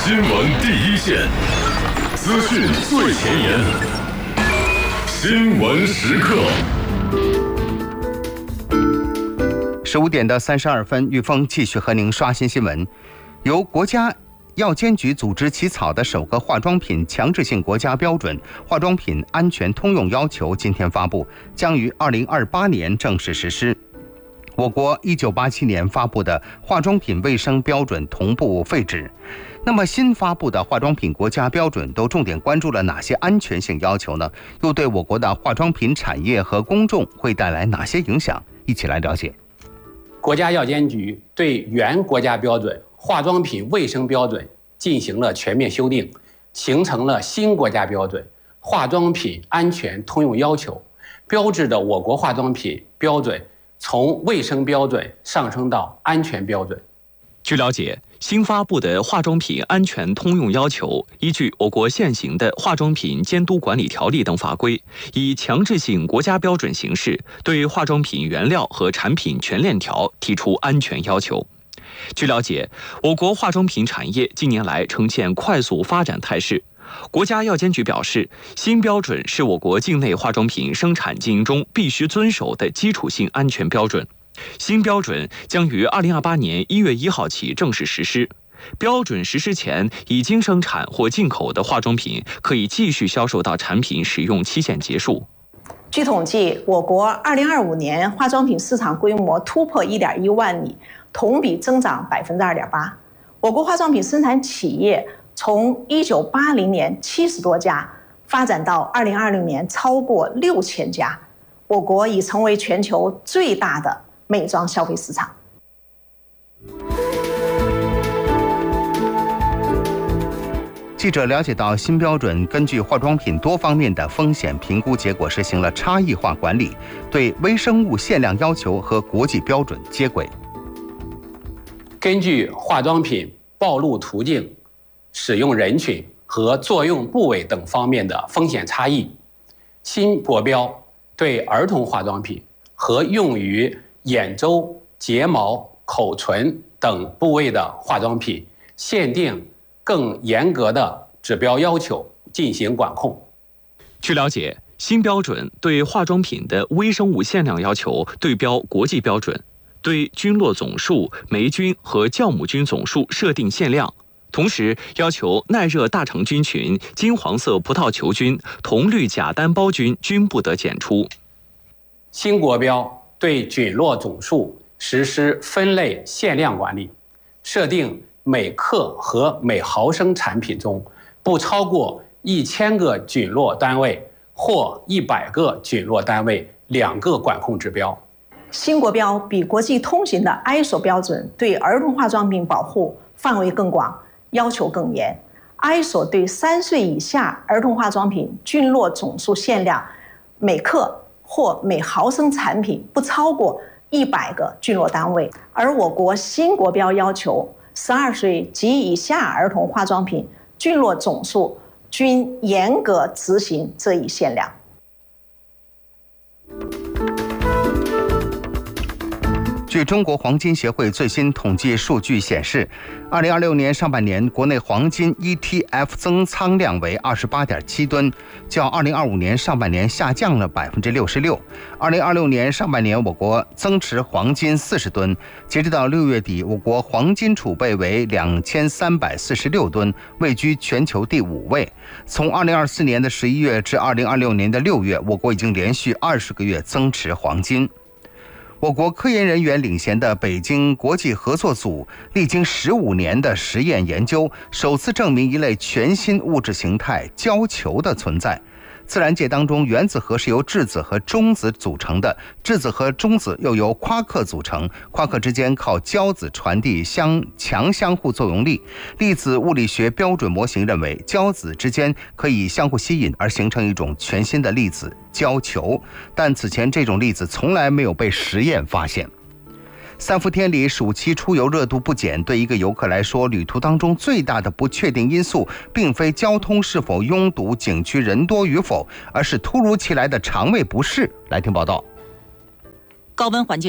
新闻第一线，资讯最前沿，新闻时刻。 15点的32分，玉峰继续和您刷新新闻。由国家药监局组织起草的首个化妆品强制性国家标准《化妆品安全通用要求》今天发布，将于2028年正式实施。我国1987年发布的化妆品卫生标准同步废止。那么新发布的化妆品国家标准都重点关注了哪些安全性要求呢？又对我国的化妆品产业和公众会带来哪些影响？一起来了解。 国家药监局对原国家标准化妆品卫生标准进行了全面修订，形成了新国家标准《化妆品安全通用要求》，标志着我国化妆品标准从卫生标准上升到安全标准。 据了解，新发布的化妆品安全通用要求，依据我国现行的化妆品监督管理条例等法规，以强制性国家标准形式，对化妆品原料和产品全链条提出安全要求。据了解，我国化妆品产业近年来呈现快速发展态势。国家药监局表示，新标准是我国境内化妆品生产经营中必须遵守的基础性安全标准。新标准将于2028年1月1号起正式实施。标准实施前已经生产或进口的化妆品，可以继续销售到产品使用期限结束。 据统计，我国2025年化妆品市场规模突破1.1万亿，同比增长2.8%。我国化妆品生产企业从1980年70多家发展到2020年超过6000家，我国已成为全球最大的美妆消费市场。 记者了解到，新标准根据化妆品多方面的风险评估结果，实行了差异化管理，对微生物限量要求和国际标准接轨。 根据化妆品暴露途径、使用人群和作用部位等方面的风险差异，新国标对儿童化妆品和用于眼周、睫毛、口唇等部位的化妆品限定更严格的指标要求进行管控。 据了解，新标准对化妆品的微生物限量要求对标国际标准，对菌落总数、霉菌和酵母菌总数设定限量，同时要求耐热大肠菌群、金黄色葡萄球菌、铜绿假单胞菌均不得检出。 新国标对菌落总数实施分类限量管理，设定每克和每毫升产品中不超过1000个菌落单位或100个菌落单位2个管控指标。 新国标比国际通行的 ISO 标准对儿童化妆品保护范围更广，要求更严。ISO 对3岁以下儿童化妆品菌落总数限量每克或每毫升产品不超过100个菌落单位，而我国新国标要求12岁及以下儿童化妆品菌落总数均严格执行这一限量。 据中国黄金协会最新统计数据显示，2026年上半年国内黄金 ETF 增仓量为28.7吨，较2025年上半年下降了66%。2026年上半年，我国增持黄金40吨，截止到6月底，我国黄金储备为2346吨，位居全球第5位。从2024年的11月至2026年的6月，我国已经连续20个月增持黄金。我国科研人员领衔的北京国际合作组历经15年的实验研究，首次证明一类全新物质形态——胶球的存在。自然界当中，原子核是由质子和中子组成的，质子和中子又由夸克组成，夸克之间靠胶子传递强相互作用力。粒子物理学标准模型认为，胶子之间可以相互吸引而形成一种全新的粒子胶球，但此前这种粒子从来没有被实验发现。3伏天里，暑期出游热度不减，对一个游客来说，旅途当中最大的不确定因素，并非交通是否拥堵、景区人多与否，而是突如其来的肠胃不适。来听报道。 高温环境下，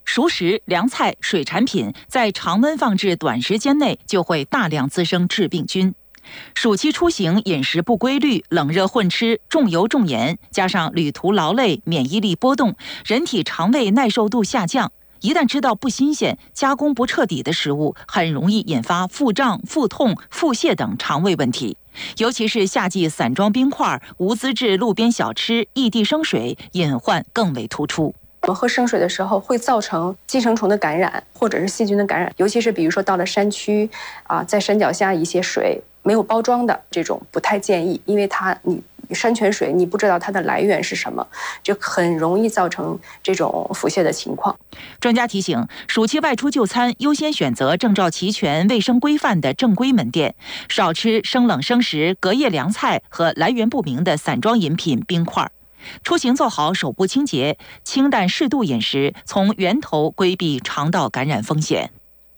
熟食、凉菜、水产品在常温放置短时间内就会大量滋生致病菌。暑期出行饮食不规律，冷热混吃，重油重盐，加上旅途劳累，免疫力波动，人体肠胃耐受度下降。一旦吃到不新鲜、加工不彻底的食物，很容易引发腹胀、腹痛、腹泻等肠胃问题。尤其是夏季散装冰块、无资质路边小吃、异地生水，隐患更为突出。 我们喝生水的时候会造成寄生虫的感染，或者是细菌的感染，尤其是比如说到了山区在山脚下一些水没有包装的这种不太建议，因为你山泉水你不知道它的来源是什么，就很容易造成这种腹泻的情况。 专家提醒，暑期外出就餐优先选择证照齐全、卫生规范的正规门店，少吃生冷生食、隔夜凉菜和来源不明的散装饮品、冰块。出行做好手部清洁，清淡适度饮食，从源头规避肠道感染风险。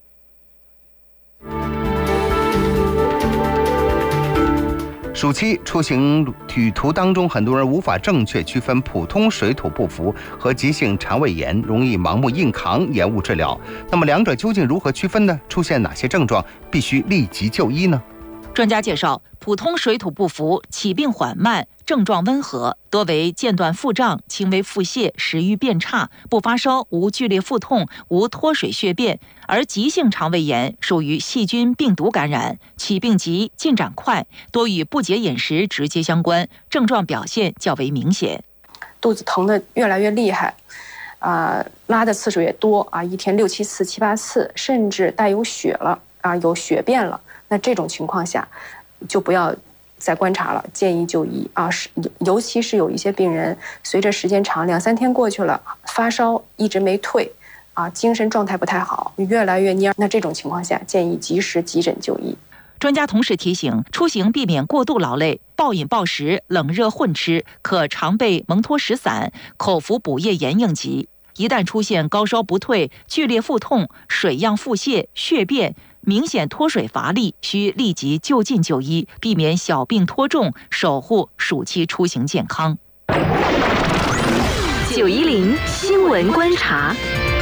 暑期出行旅途当中，很多人无法正确区分普通水土不服和急性肠胃炎，容易盲目硬扛，延误治疗。那么两者究竟如何区分呢？出现哪些症状必须立即就医呢？ 专家介绍，普通水土不服起病缓慢，症状温和，多为间断腹胀、轻微腹泻、食欲变差，不发烧，无剧烈腹痛，无脱水血便。而急性肠胃炎属于细菌、病毒感染，起病急，进展快，多与不洁饮食直接相关，症状表现较为明显。 肚子疼得越来越厉害，拉的次数也多一天6、7次、7、8次，甚至带有血了有血便了。那这种情况下，就不要再观察了，建议就医尤其是有一些病人，随着时间长，2、3天过去了，发烧一直没退精神状态不太好，越来越蔫。那这种情况下，建议及时急诊就医。 专家同时提醒，出行避免过度劳累、暴饮暴食、冷热混吃，可常备蒙脱石散、口服补液盐应急。一旦出现高烧不退、剧烈腹痛、水样腹泻、血便、明显脱水乏力，需立即就近就医，避免小病拖重，守护暑期出行健康。 910新闻观察。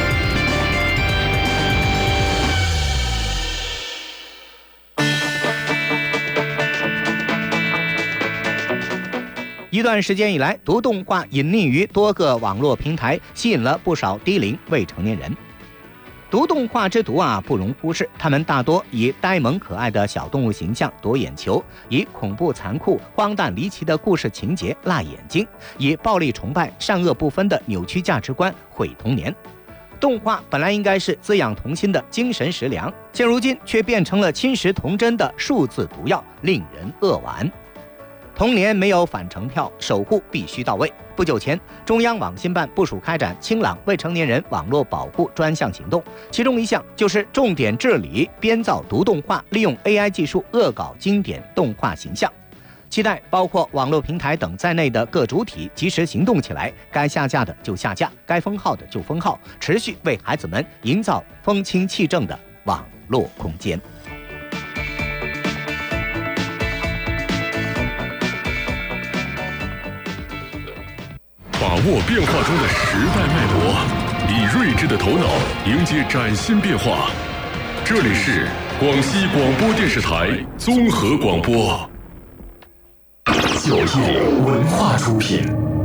一段时间以来，读动画隐匿于多个网络平台，吸引了不少低龄未成年人。读动画之毒不容忽视，他们大多以呆萌可爱的小动物形象夺眼球，以恐怖残酷、荒诞离奇的故事情节辣眼睛，以暴力崇拜、善恶不分的扭曲价值观毁童年。动画本来应该是滋养童心的精神食粮，现如今却变成了侵蚀童真的数字毒药，令人扼腕。童年没有返程票，守护必须到位。不久前，中央网信办部署开展清朗未成年人网络保护专项行动，其中一项就是重点治理编造毒动画，利用 AI 技术恶搞经典动画形象。期待包括网络平台等在内的各主体及时行动起来，该下架的就下架，该封号的就封号，持续为孩子们营造风清气正的网络空间。 把握变化中的时代脉搏，以睿智的头脑迎接崭新变化。这里是广西广播电视台综合广播 910文化出品。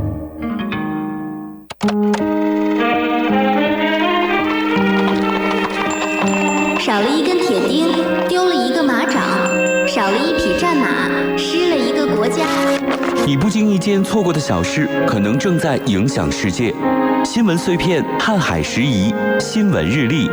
少了一根铁钉，丢了一个马掌；少了一匹战马，失了一个国家。 你不经意间错过的小事，可能正在影响世界。新闻碎片，瀚海时宜，新闻日历。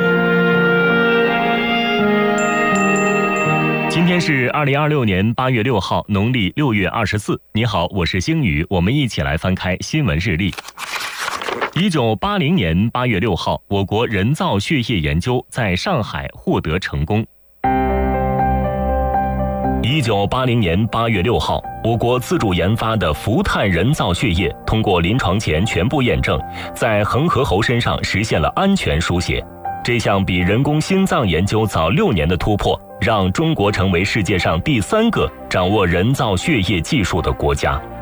今天是2026年8月6号，农历6月24。你好，我是星宇，我们一起来翻开新闻日历。1980年8月6号，我国人造血液研究在上海获得成功。1980年8月6号，我国自主研发的氟碳人造血液通过临床前全部验证，在恒河猴身上实现了安全输血。这项比人工心脏研究早6年的突破，让中国成为世界上第3个掌握人造血液技术的国家。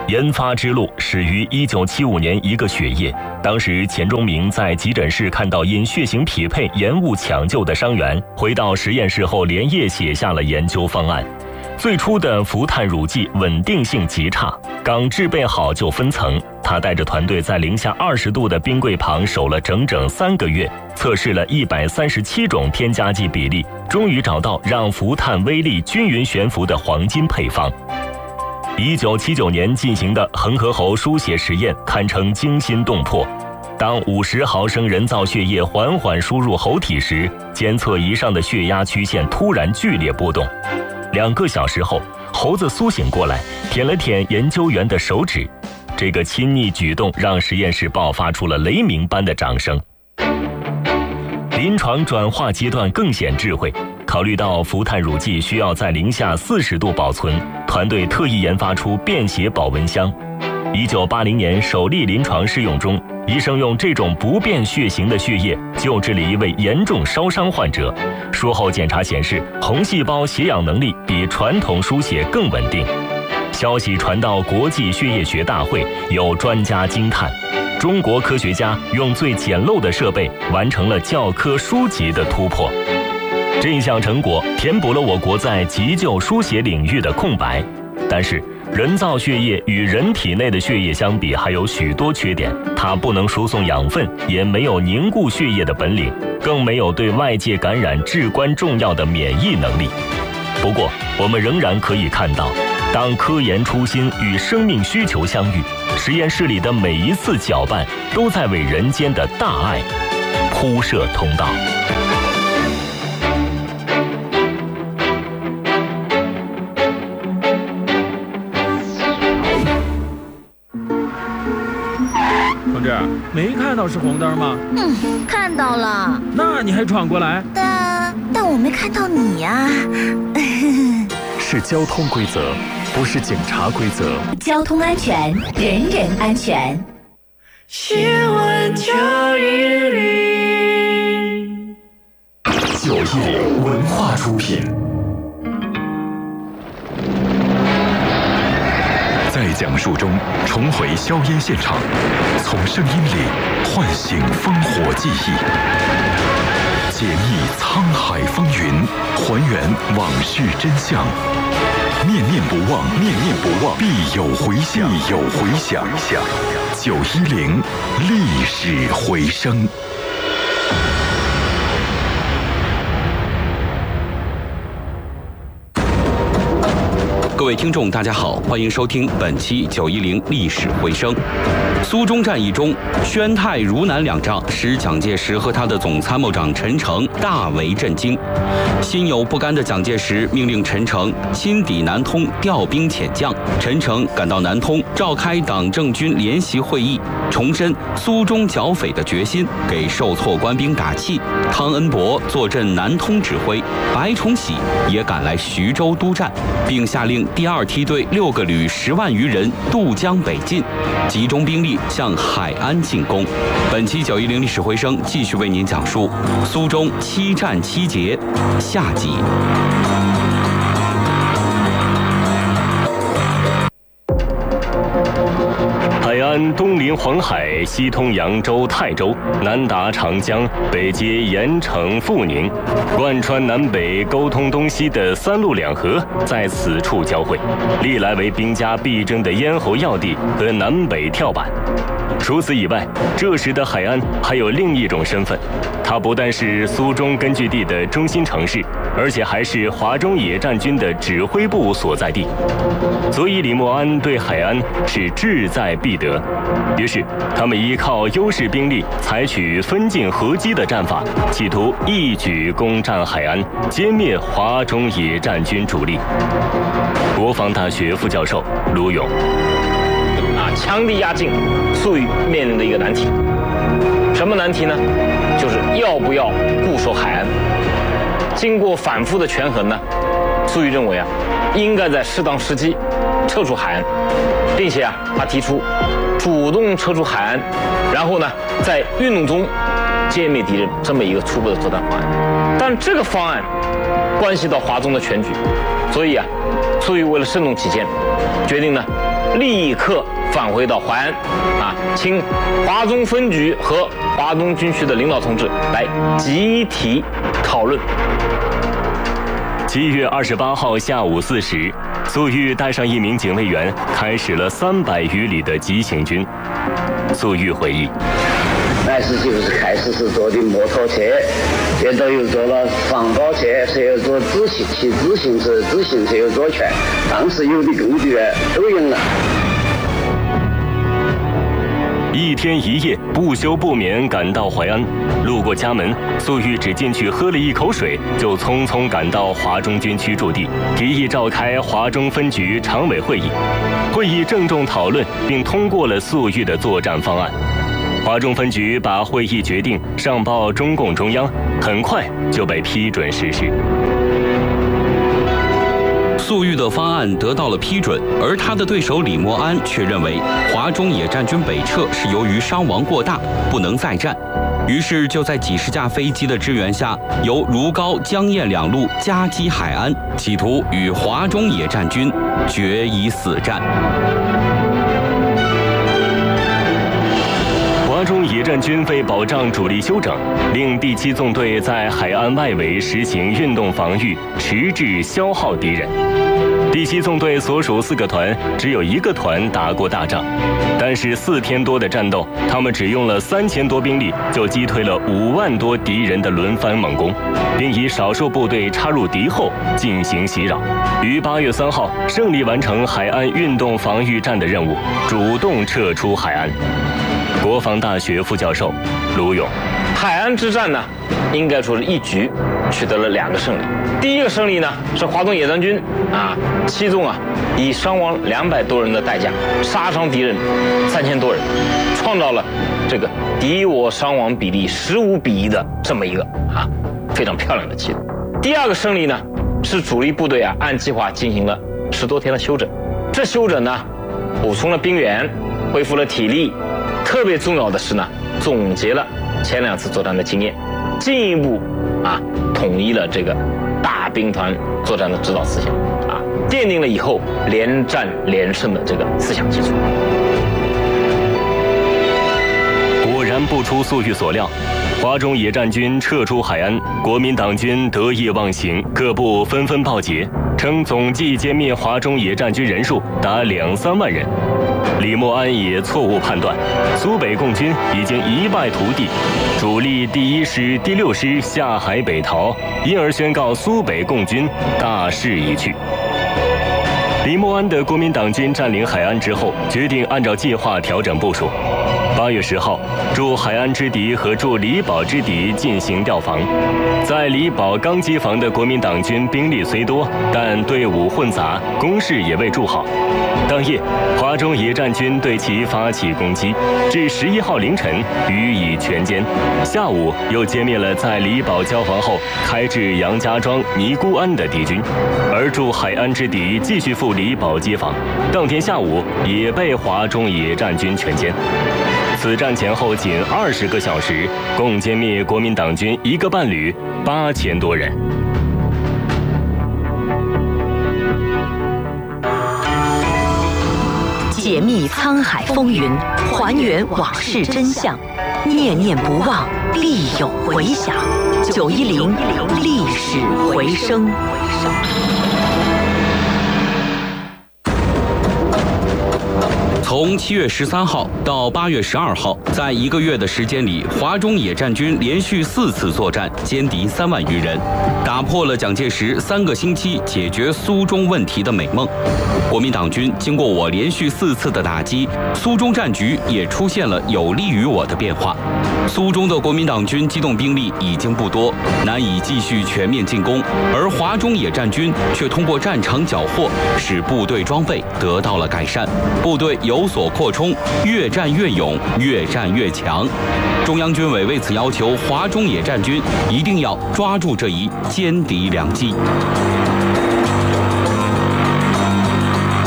研发之路始于1975年一个血液。当时钱钟明在急诊室看到因血型匹配延误抢救的伤员，回到实验室后连夜写下了研究方案。最初的氟碳乳剂稳定性极差，刚制备好就分层。他带着团队在零下20度的冰柜旁守了整整3个月，测试了137种添加剂比例，终于找到让氟碳微粒均匀悬浮的黄金配方。1979年进行的恒河猴输血实验堪称惊心动魄。当50毫升人造血液缓缓输入猴体时，监测仪上的血压曲线突然剧烈波动。2个小时后，猴子苏醒过来，舔了舔研究员的手指。这个亲昵举动让实验室爆发出了雷鸣般的掌声。临床转化阶段更显智慧，考虑到氟碳乳剂需要在零下40度保存，团队特意研发出便携保温箱。1980年首例临床试用中，医生用这种不变血型的血液救治了一位严重烧伤患者。术后检查显示，红细胞携氧能力比传统输血更稳定。消息传到国际血液学大会，有专家惊叹：中国科学家用最简陋的设备完成了教科书级的突破。这项成果填补了我国在急救输血领域的空白。但是人造血液与人体内的血液相比还有许多缺点，它不能输送养分，也没有凝固血液的本领，更没有对外界感染至关重要的免疫能力。不过我们仍然可以看到，当科研初心与生命需求相遇，实验室里的每一次搅拌都在为人间的大爱铺设通道。 同志，没看到是红灯吗？ 看到了。 那你还闯过来？ 但我没看到你呀。 是交通规则，不是警察规则。 交通安全，人人安全。 新闻 910文化出品。在讲述中重回硝烟现场，从声音里唤醒烽火记忆，解密沧海风云，还原往事真相。念念不忘，念念不忘，必有回响，必有回响。910历史回声。 各位听众，大家好，欢迎收听本期910历史回声。苏中战役中，宣太、汝南两仗使蒋介石和他的总参谋长陈诚大为震惊。心有不甘的蒋介石命令陈诚亲抵南通调兵遣将。陈诚赶到南通，召开党政军联席会议，重申苏中剿匪的决心，给受挫官兵打气。汤恩伯坐镇南通指挥，白崇禧也赶来徐州督战，并下令第2梯队6个旅10万余人渡江北进，集中兵力向海安进攻。本期910历史回声继续为您讲述苏中7战7捷下集。 海安东临黄海，西通扬州、泰州，南达长江，北接盐城、阜宁，贯穿南北、沟通东西的3路2河在此处交汇，历来为兵家必争的咽喉要地和南北跳板。除此以外，这时的海安还有另一种身份，它不但是苏中根据地的中心城市，而且还是华中野战军的指挥部所在地。所以李默安对海安是志在必得。于是他们依靠优势兵力，采取分进合击的战法，企图一举攻占海安，歼灭华中野战军主力。国防大学副教授卢勇。 强敌压境，苏豫面临的一个难题。什么难题呢？就是要不要固守海安。经过反复的权衡呢，苏豫认为应该在适当时机撤出海安，并且他提出主动撤出海安，然后呢在运动中歼灭敌人这么一个初步的作战方案。但这个方案关系到华中的全局，所以苏豫为了慎重起见，决定呢立刻返回到淮安，请华中分局和华东军区的领导同志来集体讨论。 7月28号下午4时，粟裕带上1名警卫员，开始了300余里的急行军。粟裕回忆， 那时就是开始是坐的摩托车，接着又坐了防高车，随后坐骑自行车，自行车又坐全，当时有的工具都用了。 1天1夜不休不眠赶到淮安，路过家门，粟裕只进去喝了1口水，就匆匆赶到华中军区驻地，提议召开华中分局常委会议。会议郑重讨论并通过了粟裕的作战方案。华中分局把会议决定上报中共中央，很快就被批准实施。 粟裕的方案得到了批准，而他的对手李默安却认为华中野战军北撤是由于伤亡过大，不能再战。于是就在几十架飞机的支援下，由如皋、江堰2路夹击海安，企图与华中野战军决一死战。 华中野战军为保障主力休整，令第7纵队在海岸外围实行运动防御，迟滞消耗敌人。第7纵队所属4个团只有1个团打过大仗，但是4天多的战斗，他们只用了3000多兵力就击退了5万多敌人的轮番猛攻，并以少数部队插入敌后进行袭扰，于8月3号胜利完成海岸运动防御战的任务，主动撤出海安。国防大学副教授卢勇， 海安之战呢，应该说是一举取得了2个胜利。第一个胜利呢，是华东野战军7纵以伤亡200多人的代价，杀伤敌人3000多人，创造了这个敌我伤亡比例15比1的这么一个非常漂亮的记录。第2个胜利呢，是主力部队按计划进行了10多天的休整，这休整呢，补充了兵员，恢复了体力。特别重要的是呢，总结了前2次作战的经验，进一步统一了这个大兵团作战的指导思想奠定了以后连战连胜的这个思想基础。 果然不出粟裕所料，华中野战军撤出海安，国民党军得意忘形，各部纷纷报捷，称总计歼灭华中野战军人数达2-3万人。李默安也错误判断，苏北共军已经一败涂地，主力第1师、第6师下海北逃，因而宣告苏北共军大势已去。李默安的国民党军占领海安之后，决定按照计划调整部署。8月10号，驻海安之敌和驻李堡之敌进行调防。在李堡刚机房的国民党军兵力虽多，但队伍混杂，攻势也未筑好。当夜，华中野战军对其发起攻击，至11号凌晨予以全歼。下午又歼灭了在李堡交防后开至杨家庄、尼姑庵的敌军，而驻海安之敌继续赴李堡接防。当天下午也被华中野战军全歼。此战前后仅20个小时，共歼灭国民党军1个半旅8000多人。 解密沧海风云，还原往事真相，念念不忘，必有回响。910历史回声。 从7月13号到8月12号，在1个月的时间里，华中野战军连续4次作战，歼敌3万余人，打破了蒋介石3个星期解决苏中问题的美梦。国民党军经过我连续4次的打击，苏中战局也出现了有利于我的变化。苏中的国民党军机动兵力已经不多，难以继续全面进攻，而华中野战军却通过战场缴获，使部队装备得到了改善，部队有所扩充，越战越勇，越战越强。中央军委为此要求华中野战军一定要抓住这一歼敌良机。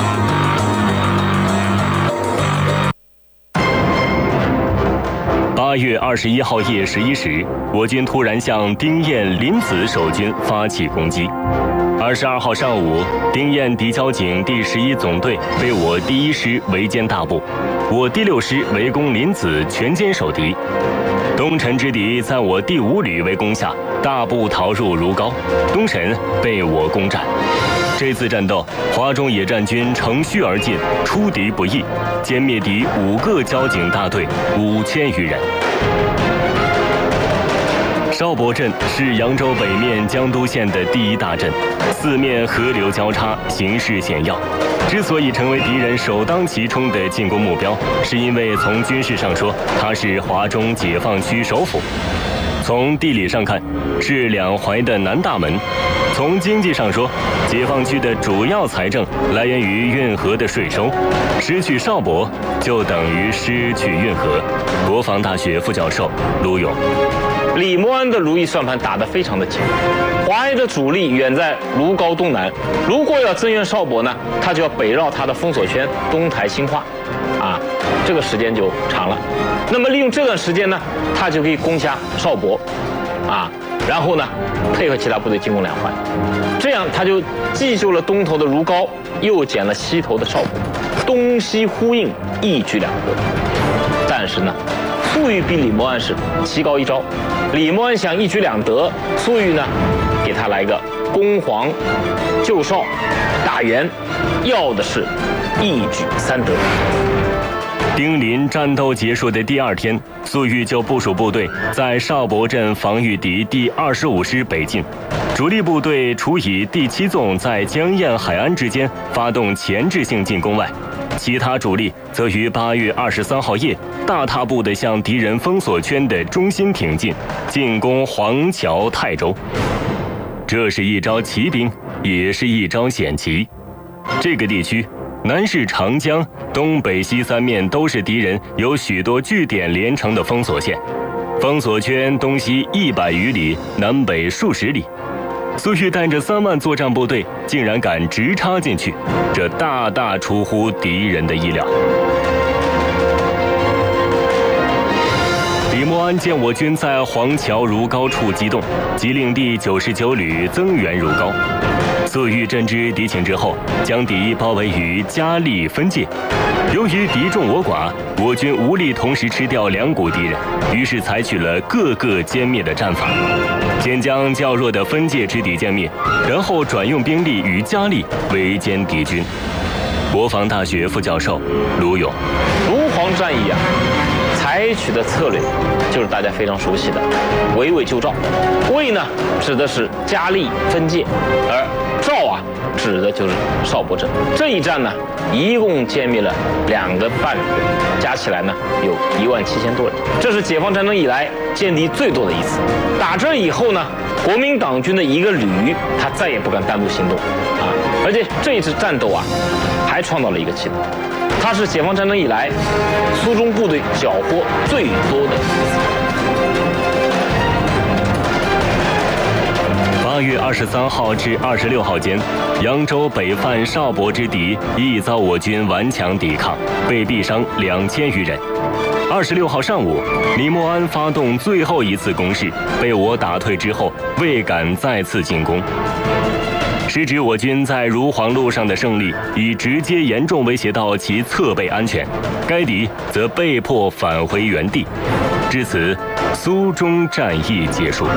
8 8月21号夜11时，我军突然向丁彦、林子守军发起攻击。22号上午，丁彦敌交警第11总队被我第1师围歼大部，我第6师围攻林子，全歼守敌。东陈之敌在我第5旅围攻下，大部逃入如皋，东陈被我攻占。这次战斗，华中野战军乘虚而进，出敌不意，歼灭敌5个交警大队5000余人。邵伯镇是扬州北面江都县的第1大镇，四面河流交叉，形势险要。之所以成为敌人首当其冲的进攻目标，是因为从军事上说，它是华中解放区首府；从地理上看，是两淮的南大门；从经济上说，解放区的主要财政来源于运河的税收，失去邵伯就等于失去运河。国防大学副教授卢勇。 李默安的如意算盘打得非常的紧，华裔的主力远在如皋东南，如果要增援邵伯呢，他就要北绕他的封锁圈东台兴化，这个时间就长了。那么利用这段时间呢，他就可以攻下邵伯，然后呢，配合其他部队进攻两淮，这样他就既救了东头的如皋，又捡了西头的邵伯，东西呼应，一举两得。但是呢，粟裕比李默安是棋高一招，李默安想一举两得，粟裕呢给他来个攻黄、救邵、打援，要的是一举3得。 丁临战斗结束的第2天，粟裕就部署部队在邵伯镇防御敌第25师北进，主力部队除以第7纵在江堰海安之间发动前置性进攻外，其他主力则于8月23号夜大踏步地向敌人封锁圈的中心挺进，进攻黄桥、泰州。这是一招奇兵，也是一招险棋。这个地区南是长江，东北西3面都是敌人有许多据点连成的封锁线，封锁圈东西100余里，南北数十里。粟裕带着3万作战部队竟然敢直插进去，这大大出乎敌人的意料。李默安见我军在黄桥如皋处机动，即令第99旅增援如皋。粟裕侦知敌情之后，将敌包围于嘉利分界。由于敌众我寡，我军无力同时吃掉2股敌人，于是采取了各个歼灭的战法，先将较弱的分界之敌歼灭，然后转用兵力与嘉利围歼敌军。国防大学副教授卢勇。 卢黄战役采取的策略就是大家非常熟悉的围魏救赵。魏呢指的是嘉利分界，而赵指的就是邵伯镇。这一战呢一共歼灭了2个半旅，加起来呢有17000多人，这是解放战争以来歼敌最多的一次。打这以后呢，国民党军的一个旅他再也不敢单独行动而且这一次战斗还创造了一个奇特，它是解放战争以来苏中部队缴获最多的一次。 8月23号至26号间，扬州北犯邵伯之敌亦遭我军顽强抵抗，被毙伤2000余人。26号上午，李默安发动最后一次攻势，被我打退之后，未敢再次进攻。时指我军在如黄路上的胜利已直接严重威胁到其侧背安全，该敌则被迫返回原地。至此，苏中战役结束。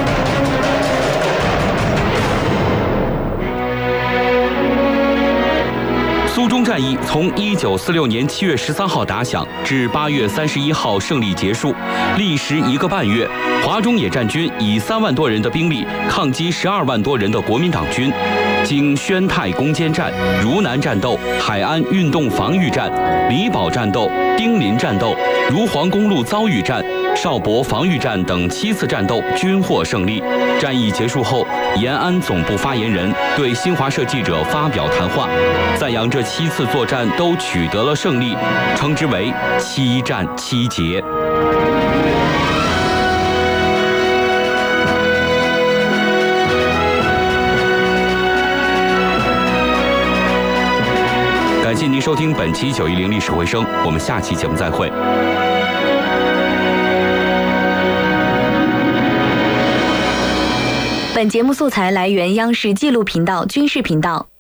苏中战役从1946年7月13号打响至8月31号胜利结束，历时1个半月。华中野战军以3万多人的兵力抗击12万多人的国民党军，经宣太攻坚战、如南战斗、海安运动防御战、李堡战斗、丁临战斗、如黄公路遭遇战、邵伯防御战等7次战斗均获胜利。战役结束后，延安总部发言人对新华社记者发表谈话，赞扬这7次作战都取得了胜利，称之为7战7捷。感谢您收听本期910历史回声，我们下期节目再会。 本节目素材来源央视纪录频道、军事频道。